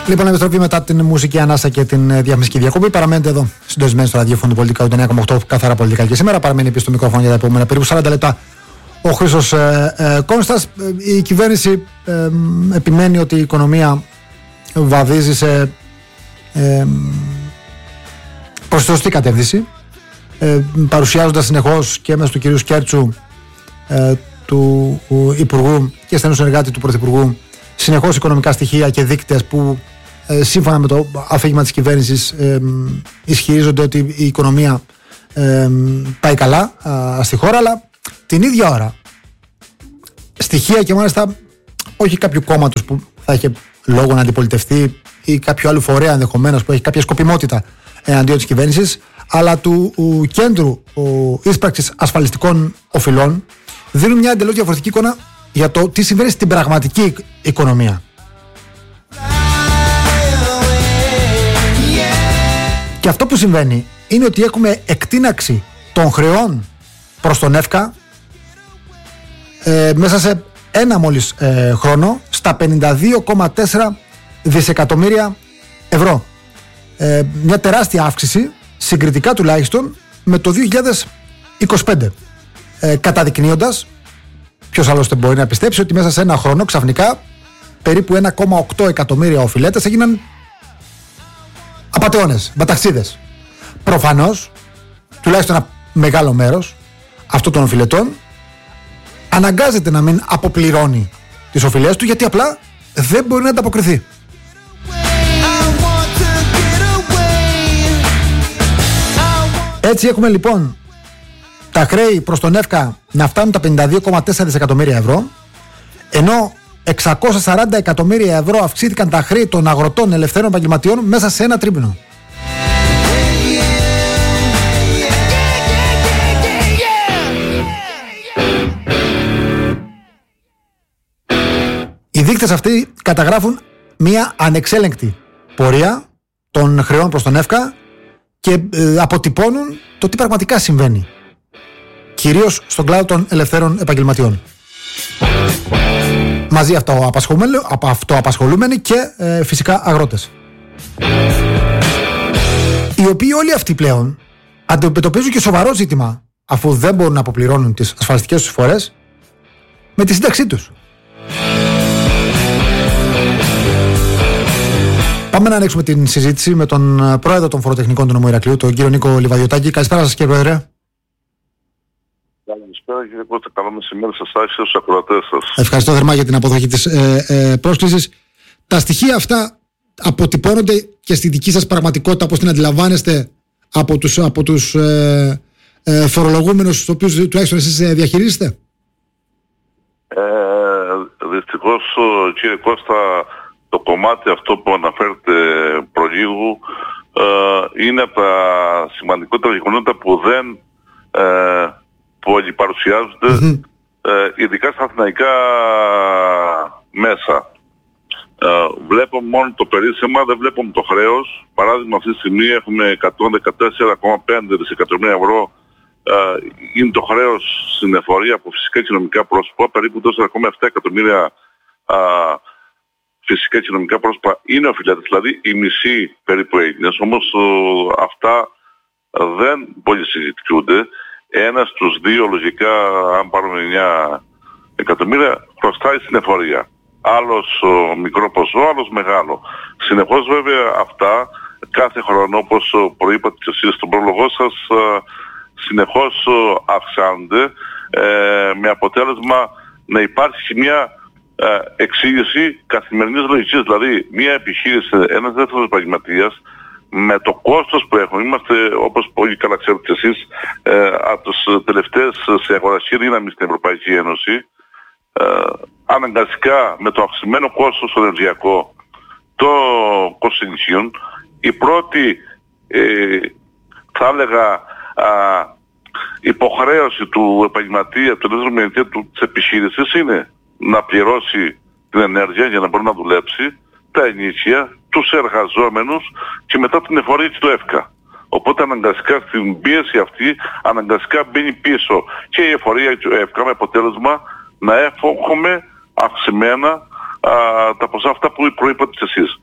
Λοιπόν, επιστροφή μετά την μουσική ανάσα και την διαφημιστική διακοπή. Παραμένετε εδώ συντονισμένοι στο ραδιόφωνο του Πολιτικά 89,8 καθαρά πολιτικά και σήμερα. Παραμένει πίσω στο μικρόφωνο για τα επόμενα περίπου 40 λεπτά ο Χρήστος Κόνστας. Η κυβέρνηση επιμένει ότι η οικονομία βαδίζει σε προς τη σωστή κατεύθυνση, παρουσιάζοντας συνεχώς και μέσω του κυρίου Σκέρτσου, του Υπουργού και στενού συνεργάτη του Πρωθυπουργού, συνεχώς οικονομικά στοιχεία και δείκτες που σύμφωνα με το αφήγημα της κυβέρνησης ισχυρίζονται ότι η οικονομία πάει καλά στη χώρα, αλλά την ίδια ώρα στοιχεία και μάλιστα όχι κάποιου κόμματος που θα έχει λόγο να αντιπολιτευτεί ή κάποιου άλλου φορέα ενδεχομένως που έχει κάποια σκοπιμότητα εναντίον της κυβέρνησης, αλλά του κέντρου ίσπραξης ασφαλιστικών οφειλών, δίνουν μια εντελώς διαφορετική εικόνα για το τι συμβαίνει στην πραγματική οικονομία. Και αυτό που συμβαίνει είναι ότι έχουμε εκτείναξη των χρεών προς τον ΕΦΚΑ μέσα σε ένα μόλις χρόνο στα 52,4 δισεκατομμύρια ευρώ. Μια τεράστια αύξηση, συγκριτικά τουλάχιστον, με το 2025. Καταδεικνύοντας, ποιος άλλωστε μπορεί να πιστέψει, ότι μέσα σε ένα χρόνο ξαφνικά περίπου 1,8 εκατομμύρια οφειλέτες έγιναν απατεώνες, μπαταξίδες. Προφανώς, τουλάχιστον ένα μεγάλο μέρος αυτών των οφειλετών αναγκάζεται να μην αποπληρώνει τις οφειλές του, γιατί απλά δεν μπορεί να ανταποκριθεί. Έτσι έχουμε λοιπόν τα χρέη προς τον ΕΦΚΑ να φτάνουν τα 52,4 δισεκατομμύρια ευρώ, ενώ 640 εκατομμύρια ευρώ αυξήθηκαν τα χρέη των αγροτών ελευθέρων επαγγελματιών μέσα σε ένα τρίμηνο. Οι δείκτες αυτοί καταγράφουν μια ανεξέλεγκτη πορεία των χρεών προς τον ΕΦΚΑ και αποτυπώνουν το τι πραγματικά συμβαίνει, κυρίως στον κλάδο των ελευθέρων επαγγελματιών. Μαζί αυτοαπασχολούμενοι και φυσικά αγρότες, οι οποίοι όλοι αυτοί πλέον αντιμετωπίζουν και σοβαρό ζήτημα, αφού δεν μπορούν να αποπληρώνουν τις ασφαλιστικές τους φορές με τη σύνταξή τους. Πάμε να ανοίξουμε την συζήτηση με τον πρόεδρο των φοροτεχνικών του νομού Ηρακλείου, τον κύριο Νίκο Λιβαδιωτάκη. Καλησπέρα σας, κύριε Πρόεδρε. Καλησπέρα, κύριε Κώστα. Καλό μεσημέρι σε εσάς και στους ακροατές σας. Ευχαριστώ θερμά για την αποδοχή της πρόσκλησης. Τα στοιχεία αυτά αποτυπώνονται και στη δική σας πραγματικότητα, όπως την αντιλαμβάνεστε, από τους φορολογούμενους, τους οποίους τουλάχιστον εσείς διαχειρίζεστε? Δυστυχώς, κύριε Κώστα, το κομμάτι αυτό που αναφέρετε προλίγου είναι από τα σημαντικότερα γεγονότα που δεν πολυπαρουσιάζονται, ειδικά στα αθηναϊκά μέσα. Βλέπουμε μόνο το περίσσεμα, δεν βλέπουμε το χρέος. Παράδειγμα, αυτή τη στιγμή έχουμε 114,5 δισεκατομμύρια ευρώ. Είναι το χρέος στην εφορία από φυσικά και νομικά πρόσωπα, περίπου 4,7 εκατομμύρια φυσικά και νομικά πρόσωπα είναι οφειλέτες, δηλαδή η μισή περίπου Έλληνες. Όμως αυτά δεν πολύ συζητιούνται. Ένας στους δύο λογικά, αν πάρουμε 9 εκατομμύρια, χρωστάει στην εφορία. Άλλος μικρό ποσό, άλλος μεγάλο. Συνεχώς βέβαια αυτά κάθε χρόνο, όπως προείπατε και εσείς στον πρόλογό σας, συνεχώς αυξάνονται με αποτέλεσμα να υπάρχει μια εξήγηση καθημερινής λογικής. Δηλαδή μια επιχείρηση, ένας δεύτερος επαγγελματίας, με το κόστος που έχουμε, είμαστε, όπως πολύ καλά ξέρετε εσείς, από τους τελευταίες σε αγοραστική δύναμη στην Ευρωπαϊκή Ένωση, αναγκαστικά με το αυξημένο κόστος στο ενεργειακό, το κόστος ενοικίων, η πρώτη θα έλεγα υποχρέωση του επαγγελματία, του ελεύθερου μηχανητή της επιχείρησης είναι να πληρώσει την ενέργεια για να μπορεί να δουλέψει, τα ενίκια, τους εργαζόμενους και μετά την εφορία του ΕΦΚΑ. Οπότε αναγκαστικά στην πίεση αυτή αναγκαστικά μπαίνει πίσω και η εφορία του ΕΦΚΑ, με αποτέλεσμα να έχουμε αυξημένα τα ποσά αυτά που προείπατε εσείς.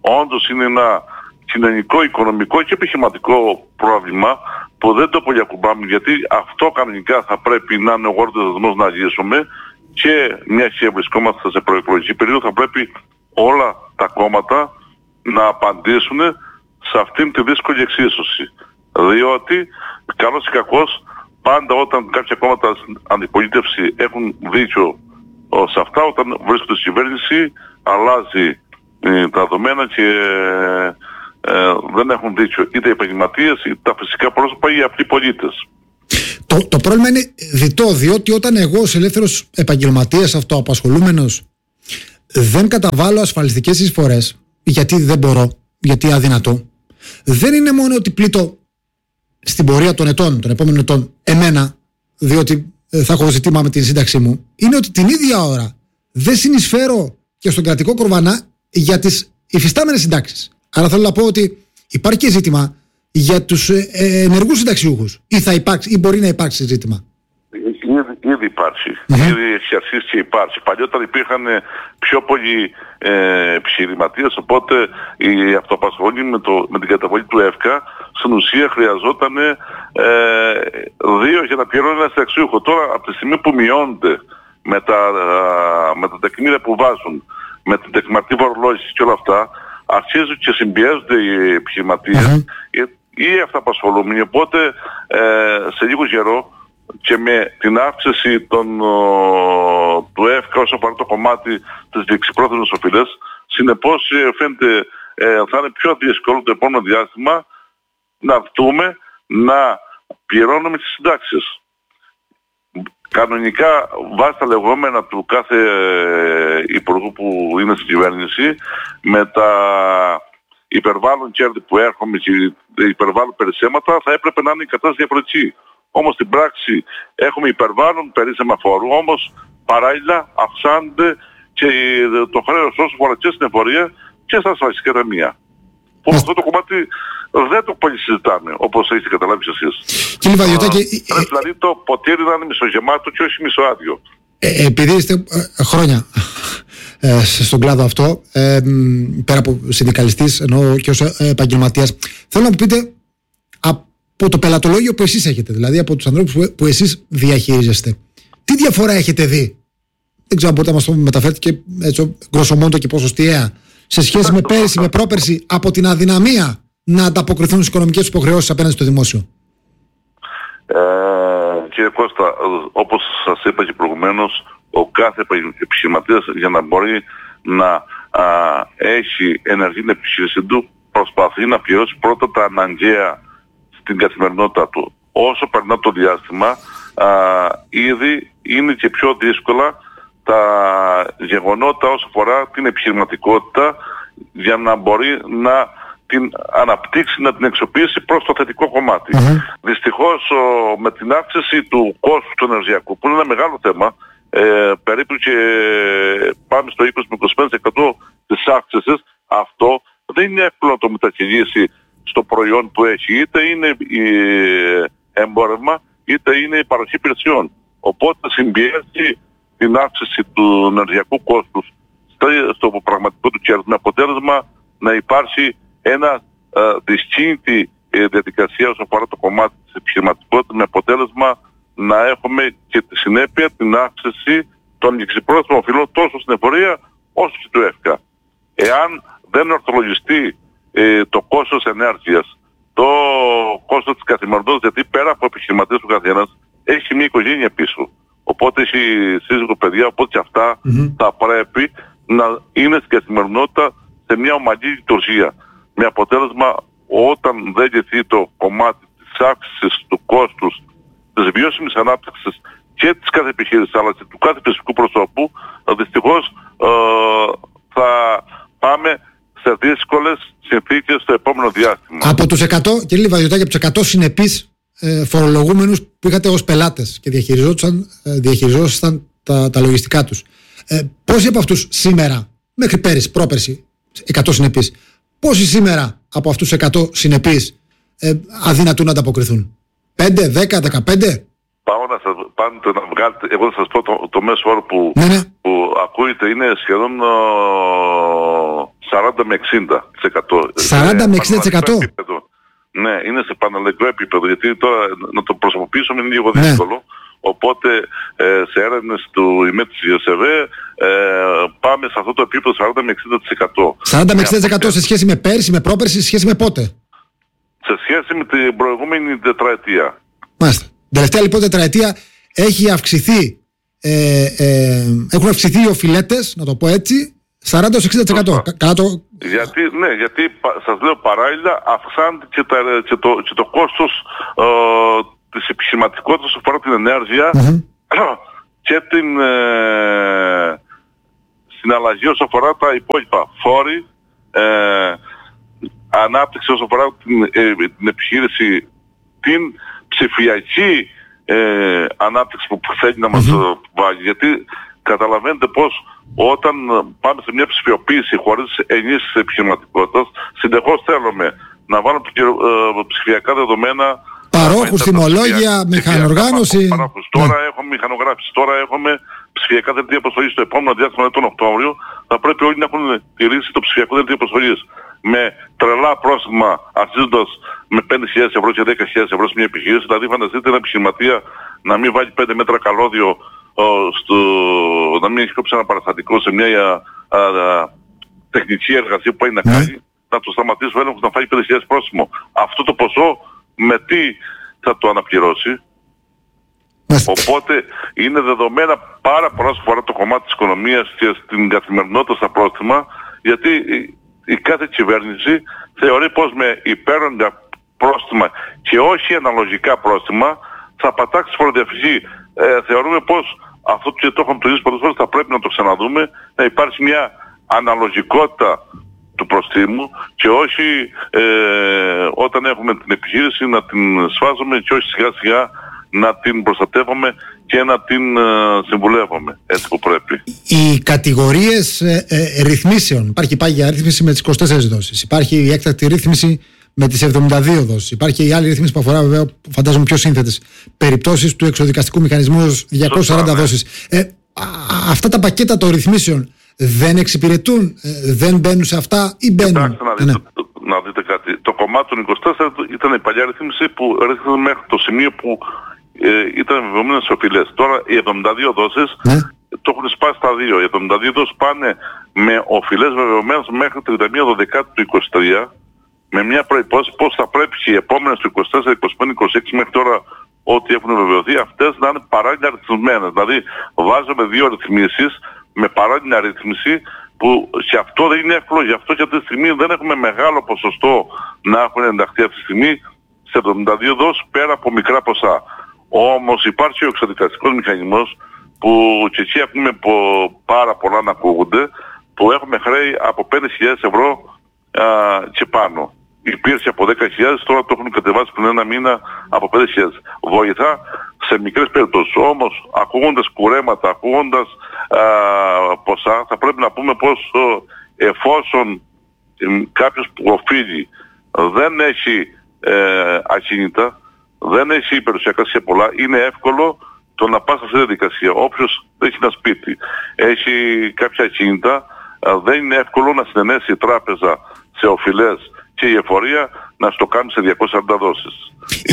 όντως είναι ένα κοινωνικό, οικονομικό και επιχειρηματικό πρόβλημα που δεν το πολυακουμπάμε, γιατί αυτό κανονικά θα πρέπει να είναι ο γόρτος δεσμός να λύσουμε, και μια και βρισκόμαστε σε προεκλογική περίοδο θα πρέπει όλα τα κόμματα να απαντήσουν σε αυτήν τη δύσκολη εξίσωση. Διότι καλώς ή κακώς πάντα όταν κάποια κόμματα στην αντιπολίτευση έχουν δίκιο σε αυτά, όταν βρίσκονται στη κυβέρνηση αλλάζει τα δεδομένα και δεν έχουν δίκιο είτε οι επαγγελματίες είτε τα φυσικά πρόσωπα ή οι απλοί πολίτες. Το πρόβλημα είναι διτό, διότι όταν εγώ ως ελεύθερος επαγγελματίας αυτοαπασχολούμενος δεν καταβάλω ασφαλιστικές εισφορές, γιατί δεν μπορώ, γιατί αδυνατό, δεν είναι μόνο ότι πλήττω στην πορεία των ετών, των επόμενων ετών, εμένα, διότι θα έχω ζητήμα με την σύνταξή μου, είναι ότι την ίδια ώρα δεν συνεισφέρω και στον κρατικό κορβανά για τις υφιστάμενες συντάξεις. Άρα θέλω να πω ότι υπάρχει και ζήτημα για τους ενεργούς συνταξιούχους, ή θα υπάρξει, ή μπορεί να υπάρξει ζήτημα. Ήδη υπάρχει. Ήδη έχει αρχίσει και υπάρχει. Παλιότερα υπήρχαν πιο πολλοί επιχειρηματίες, οπότε η αυτοαπασχολή με την καταβολή του ΕΦΚΑ στην ουσία χρειαζόταν 2 για να πληρώνει ένα συνταξιούχο. Τώρα από τη στιγμή που μειώνται με τα τεκμήρια που βάζουν, με την τεκμαρτή φορολόγηση και όλα αυτά, αρχίζουν και συμπιέζονται οι επιχειρηματίες ή αυτοαπασχολούμενοι. Οπότε σε λίγο καιρό και με την αύξηση του ΕΦΚΑ όσο αφορά το κομμάτι της διεξυπρόθεσμης οφειλές, συνεπώς φαίνεται θα είναι πιο δύσκολο το επόμενο διάστημα να έρθουμε να πληρώνουμε τις συντάξεις. Κανονικά βάσει τα λεγόμενα του κάθε υπουργού που είναι στην κυβέρνηση, με τα υπερβάλλον κέρδη που έρχομαι και υπερβάλλον περισσέματα, θα έπρεπε να είναι η κατάσταση διαφορετική. Όμως στην πράξη έχουμε υπερβάλλον περίσσεμα φόρου, όμως παράλληλα αυξάνεται και το χρέος όσο φορά και στην εφορία και στα ασφαλιστικά ταμεία. Που αυτό το κομμάτι δεν το πολύ συζητάμε, όπως έχετε καταλάβει και εσείς. Κύριε Βαδιωτάκη, δηλαδή το ποτήρι να είναι μισογεμάτο και όχι μισοάδιο. Επειδή είστε χρόνια στον κλάδο αυτό, πέρα από συνδικαλιστής ενώ και ως επαγγελματίας, θέλω να μου πείτε από το πελατολόγιο που εσείς έχετε, δηλαδή από τους ανθρώπους που εσείς διαχειρίζεστε, τι διαφορά έχετε δει? Δεν ξέρω αν μπορείτε να μας το μεταφέρετε και έτσι γκροσομόντο και ποσοστιαία, σε σχέση με πέρυσι, με πρόπερσι, από την αδυναμία να ανταποκριθούν στις οικονομικές υποχρεώσεις απέναντι στο δημόσιο. Κύριε Κώστα, όπως σας είπα και προηγουμένως, ο κάθε επιχειρηματίας για να μπορεί να έχει ενεργή την επιχείρηση του προσπαθεί να πληρώσει πρώτα τα αναγκαία στην καθημερινότητα του. Όσο περνά το διάστημα, ήδη είναι και πιο δύσκολα τα γεγονότα όσο αφορά την επιχειρηματικότητα για να μπορεί να την αναπτύξει, να την εξοπλίσει προς το θετικό κομμάτι. Δυστυχώς με την αύξηση του κόστου του ενεργειακού, που είναι ένα μεγάλο θέμα, περίπου και πάμε στο 20-25% της αύξησης, αυτό δεν είναι εύκολο να το μεταχειρίσει στο προϊόν που έχει, είτε είναι εμπόρευμα είτε είναι η παροχή υπηρεσιών. Οπότε συμπιέζει την αύξηση του ενεργειακού κόστους στο πραγματικό του κέρδος, με αποτέλεσμα να υπάρχει ένα δυσκίνητη διαδικασία όσον αφορά το κομμάτι της επιχειρηματικότητας, με αποτέλεσμα να έχουμε και τη συνέπεια την αύξηση των εξυπρόθεσμων οφειλών τόσο στην εφορία όσο και του ΕΦΚΑ. Εάν δεν ορθολογιστεί το κόστος ενέργειας, το κόστος της καθημερινότητας, γιατί πέρα από επιχειρηματίες του καθένας έχει μια οικογένεια πίσω. Οπότε έχει σύζυγο, παιδιά, οπότε και αυτά θα πρέπει να είναι στην καθημερινότητα σε μια ομαλή λειτουργία. Με αποτέλεσμα, όταν δεν λυθεί το κομμάτι της αύξησης του κόστους, της βιώσιμης ανάπτυξης και της κάθε επιχείρησης αλλά και του κάθε φυσικού προσώπου, δυστυχώς θα πάμε σε δύσκολες συνθήκες στο επόμενο διάστημα. Από τους 100, κύριε Βαδιωτάκη, από τους 100 συνεπείς φορολογούμενους που είχατε ως πελάτες και διαχειριζόσασταν τα λογιστικά τους, πόσοι από αυτούς σήμερα, μέχρι πέρυσι, πρόπερσι, 100 συνεπείς, πόσοι σήμερα από αυτούς τους 100 συνεπείς αδυνατούν να ανταποκριθούν? 5, 10, 15? Πάτε να βγάλετε, εγώ θα σας πω το μέσο όρο που ακούγεται είναι σχεδόν 40 με 60%. 40 με 60%? Ναι, είναι σε πανελλαδικό επίπεδο, γιατί τώρα να το προσωπήσουμε είναι λίγο δύσκολο. Οπότε σε έρευνες του ΙΜΕ της ΙΕΣΕΒΕ πάμε σε αυτό το επίπεδο 40 με 60%. 40 με 60% σε σχέση με πέρσι, με πρόπερσι, σε σχέση με πότε? Σε σχέση με την προηγούμενη τετραετία. Μάλιστα. Την τελευταία λοιπόν τετραετία έχει αυξηθεί, έχουν αυξηθεί οι οφειλέτες, να το πω έτσι, 40-60%. Γιατί σας λέω παράλληλα αυξάνεται και το κόστος της επιχειρηματικότητας όσον αφορά την ενέργεια και την συναλλαγή όσον αφορά τα υπόλοιπα φόροι, ανάπτυξη όσον αφορά την επιχείρηση, την ψηφιακή ανάπτυξη που θέλει να μας βάλει. Γιατί καταλαβαίνετε πως όταν πάμε σε μια ψηφιοποίηση χωρίς ενίσχυση επιχειρηματικότητας, συνεχώς θέλουμε να βάλουμε ψηφιακά δεδομένα, παρόχους, τιμολόγια, μηχανοργάνωση. Τώρα έχουμε μηχανογράφηση, τώρα έχουμε ψηφιακά δελτία προσφορής. Στο επόμενο διάστημα, τον Οκτώβριο, θα πρέπει όλοι να έχουν τηρήσει το ψηφιακό δελτίο προσφορής. Με τρελά πρόστιμα αρχίζοντας με 5.000 ευρώ και 10.000 ευρώ σε μια επιχείρηση. Δηλαδή, φανταστείτε ένα επιχειρηματία να μην βάλει 5 μέτρα καλώδιο, να μην έχει κόψει ένα παραστατικό σε μια τεχνική εργασία που πάει να κάνει, να το σταματήσει ο έλεγχος να φάει 5.000 πρόστιμο. Αυτό το ποσό με τι θα το αναπληρώσει? Οπότε είναι δεδομένα πάρα πολλά φορά το κομμάτι της οικονομίας και στην καθημερινότητα στα πρόστιμα, γιατί η κάθε κυβέρνηση θεωρεί πως με υπέρογκα πρόστιμα και όχι αναλογικά πρόστιμα θα πατάξει φοροδιαφυγή. Θεωρούμε πως αυτό και το έχουμε τονίσει πολλές φορές, θα πρέπει να το ξαναδούμε, να υπάρχει μια αναλογικότητα του προστίμου και όχι όταν έχουμε την επιχείρηση να την σφάζουμε και όχι σιγά σιγά να την προστατεύουμε και να την συμβουλεύουμε έτσι που πρέπει. Οι κατηγορίες ρυθμίσεων, υπάρχει η πάγια ρύθμιση με τις 24 δόσεις, υπάρχει η έκτακτη ρύθμιση με τις 72 δόσεις, υπάρχει η άλλη ρύθμιση που αφορά, βέβαια, φαντάζομαι πιο σύνθετες περιπτώσεις του εξοδικαστικού μηχανισμού 240 δόσεις. Αυτά τα πακέτα των ρυθμίσεων δεν εξυπηρετούν, δεν μπαίνουν σε αυτά ή μπαίνουν? Κοιτάξτε να δείτε κάτι. Το κομμάτι των 24 ήταν η παλιά ρύθμιση που ρύθμιζε μέχρι το σημείο που ήταν βεβαιωμένες στις οφειλές. Τώρα οι 72 δόσεις το έχουν σπάσει στα δύο. Οι 72 δόσεις πάνε με οφειλές βεβαιωμένες μέχρι 31 Δεκάτου του 23, με μια προϋπόθεση πως θα πρέπει και οι επόμενες του 24, 25, 26 μέχρι τώρα ό,τι έχουν βεβαιωθεί αυτές να είναι παράλληλα ρυθμισμένες. Δηλαδή βάζουμε δύο ρυθμίσεις με παράλληλη αρρύθμιση που σε αυτό δεν είναι εύκολο. Γι' αυτό και αυτή τη στιγμή δεν έχουμε μεγάλο ποσοστό να έχουν ενταχθεί αυτή τη στιγμή σε 72 δόσεις πέρα από μικρά ποσά. Όμως υπάρχει ο εξοδικαστικός μηχανισμός που και εκεί έχουμε πάρα πολλά να ακούγονται, που έχουμε χρέη από 5.000 ευρώ και πάνω. Υπήρχε από 10.000, τώρα το έχουν κατεβάσει πριν ένα μήνα από 5.000. Βοηθά σε μικρές περιπτώσεις. Όμως ακούγοντας κουρέματα, ακούγοντας ποσά, θα πρέπει να πούμε πως εφόσον κάποιος που οφείλει δεν έχει ακίνητα, δεν έχει υπερουσιακά σε πολλά, είναι εύκολο το να πας σε αυτή τη διαδικασία. Όποιος έχει ένα σπίτι, έχει κάποια ακίνητα, δεν είναι εύκολο να συνενέσει η τράπεζα σε οφειλές και η εφορία να στο κάνει σε 240 δόσεις.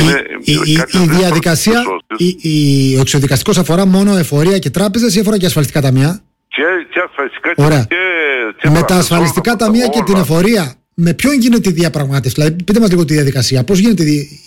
Η διαδικασία, ο εξοδικαστικός αφορά μόνο εφορία και τράπεζες ή αφορά και ασφαλιστικά ταμεία? Και ασφαλιστικά και με τα ασφαλιστικά ταμεία και την εφορία, με ποιον γίνεται η διαπραγμάτευση? Δηλαδή πείτε μας λίγο τη διαδικασία. Πώς γίνεται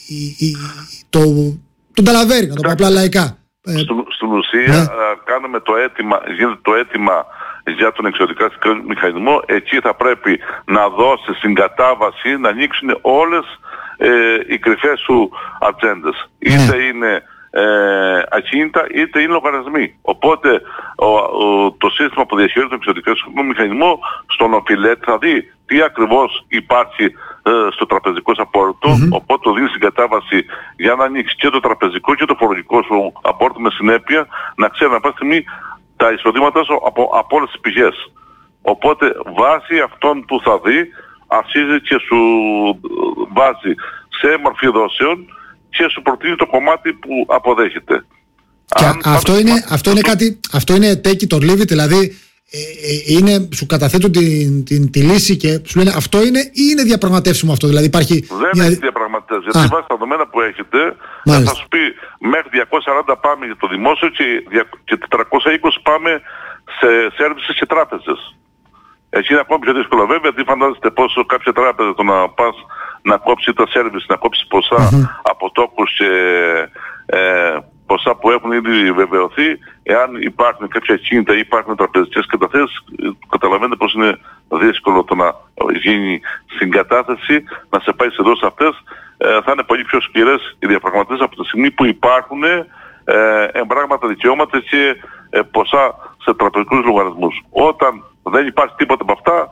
τον ταλαβέρι, να το πω απλά λαϊκά. Στην ουσία κάνουμε γίνεται το αίτημα για τον εξοδικαστικό μηχανισμό. Εκεί θα πρέπει να δώσει στην κατάβαση να ανοίξουν όλες οι κρυφές σου ατζέντες. Είτε είναι ακίνητα είτε είναι λογαριασμοί. Οπότε το σύστημα που διαχειρίζεται τον εξοδικαστικό μηχανισμό στον οφειλέτη θα δει τι ακριβώς υπάρχει στο τραπεζικό σου απόρριτο, οπότε το δίνει στην κατάβαση για να ανοίξει και το τραπεζικό και το φορολογικό σου απόρριτο με συνέπεια να ξέρει να πάει στιγμή τα εισοδήματά σου από όλες τις πηγές. Οπότε βάσει αυτών που θα δει αρχίζει και σου βάζει σε μορφή δόσεων και σου προτείνει το κομμάτι που αποδέχεται. Και αυτό είναι κάτι, αυτό είναι take it or leave it, δηλαδή σου καταθέτουν τη λύση και σου λένε αυτό είναι ή είναι διαπραγματεύσιμο αυτό, δηλαδή υπάρχει... Δεν έχει διαπραγματεύσει, γιατί βάσει τα δεδομένα που έχετε θα σου πει μέχρι 240 πάμε για το δημόσιο και 420 πάμε σε σέρβισες και τράπεζες. Εκεί είναι ακόμη πιο δύσκολο βέβαια, γιατί φαντάζεστε πόσο κάποια τράπεζα το να πας να κόψει τα σέρβις, να κόψει ποσά από τόκους και ποσά που έχουν ήδη βεβαιωθεί, εάν υπάρχουν κάποια κίνητα ή υπάρχουν τραπεζικές καταθέσεις, καταλαβαίνετε πως είναι δύσκολο το να γίνει συγκατάθεση, να σε πάει σε δόσεις αυτές. Θα είναι πολύ πιο σκληρές οι διαπραγματεύσεις από τη στιγμή που υπάρχουν εμπράγματα δικαιώματα και ποσά σε τραπεζικούς λογαριασμούς. Όταν δεν υπάρχει τίποτα από αυτά,